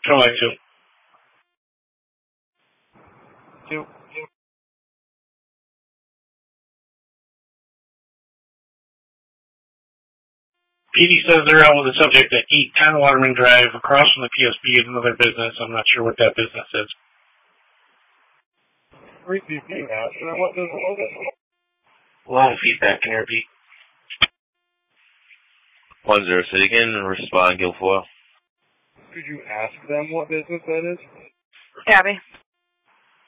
Try to. Petey says they're out with a subject at 810 Waterman Drive, across from the PSB is another business. I'm not sure what that business is. Repeat that. What does it look like? A lot of feedback in here, Pete. 10 City again, respond Guilfoyle. Could you ask them what business that is? Abby.